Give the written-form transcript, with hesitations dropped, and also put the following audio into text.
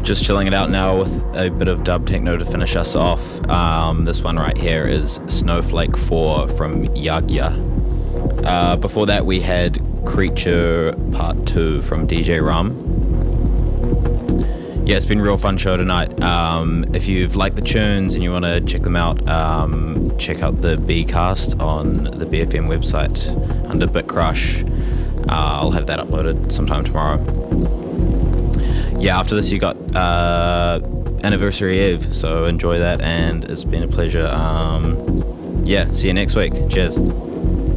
Just chilling it out now with a bit of dub techno to finish us off. This one right here is Snowflake 4 from Yagya. Before that we had Creature Part 2 from DJ Rum. Yeah, it's been a real fun show tonight. If you've liked the tunes and you want to check them out, check out the B-cast on the BFM website under BitCrush. I'll have that uploaded sometime tomorrow. Yeah, after this you got Anniversary Eve, so enjoy that, and it's been a pleasure. Yeah, see you next week. Cheers.